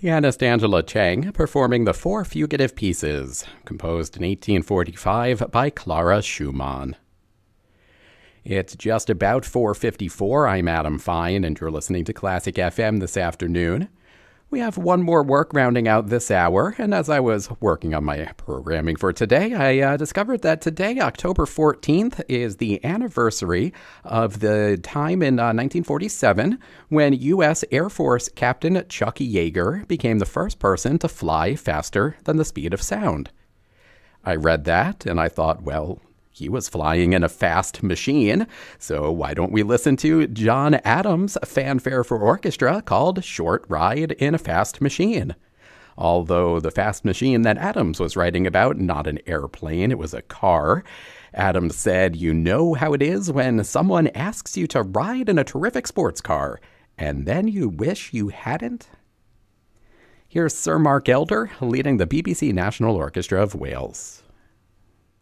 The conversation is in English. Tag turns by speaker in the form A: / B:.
A: Pianist Angela Chang performing the Four Fugitive Pieces, composed in 1845 by Clara Schumann. It's just about 4:54. I'm Adam Fine, and you're listening to Classic FM this afternoon. We have one more work rounding out this hour, and as I was working on my programming for today, I discovered that today, October 14th, is the anniversary of the time in 1947 when U.S. Air Force Captain Chuck Yeager became the first person to fly faster than the speed of sound. I read that, and I thought, well, he was flying in a fast machine, so why don't we listen to John Adams' fanfare for orchestra called Short Ride in a Fast Machine? Although the fast machine that Adams was writing about, not an airplane, it was a car. Adams said, "You know how it is when someone asks you to ride in a terrific sports car, and then you wish you hadn't?" Here's Sir Mark Elder leading the BBC National Orchestra of Wales.